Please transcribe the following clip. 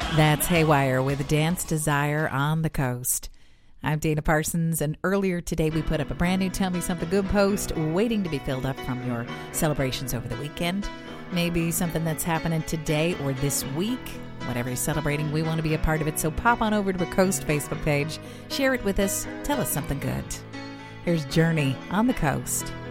That's Haywire with Dance Desire on the Coast. I'm Dana Parsons, and earlier today we put up a brand new Tell Me Something Good post waiting to be filled up from your celebrations over the weekend. Maybe something that's happening today or this week. Whatever you're celebrating, we want to be a part of it, so pop on over to our Coast Facebook page. Share it with us. Tell us something good. Here's Journey on the Coast.